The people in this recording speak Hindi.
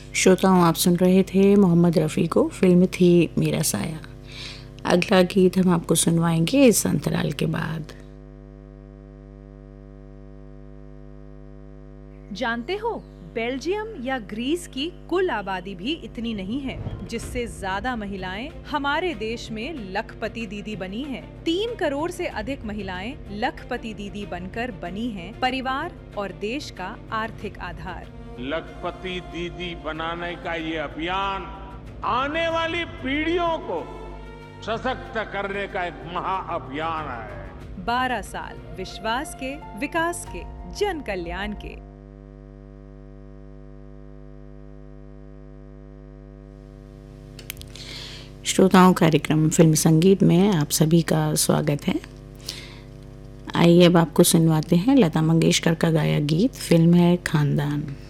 श्रोताओं, आप सुन रहे थे मोहम्मद रफ़ी को, फिल्म थी मेरा साया। अगला गीत हम आपको सुनवाएंगे इस अंतराल के बाद। जानते हो, बेल्जियम या ग्रीस की कुल आबादी भी इतनी नहीं है, जिससे ज्यादा महिलाएं हमारे देश में लखपति दीदी बनी हैं। 3 करोड़ से अधिक महिलाएं लखपति दीदी बनकर बनी हैं परिवार और देश का आर्थिक आधार। लखपति दीदी बनाने का ये अभियान आने वाली पीढ़ियों को सशक्त करने का एक महाअभियान है। 12 साल विश्वास के, विकास के, जन कल्याण के। श्रोताओं, कार्यक्रम फिल्म संगीत में आप सभी का स्वागत है। आइए अब आपको सुनवाते हैं लता मंगेशकर का गाया गीत। फिल्म है खानदान।